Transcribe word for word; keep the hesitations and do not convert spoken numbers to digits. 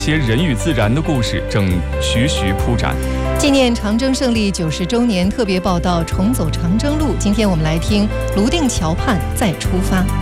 些人与自然的故事正徐徐铺展。 纪念长征胜利九十周年特别报道《重走长征路》，今天我们来听泸定桥畔再出发。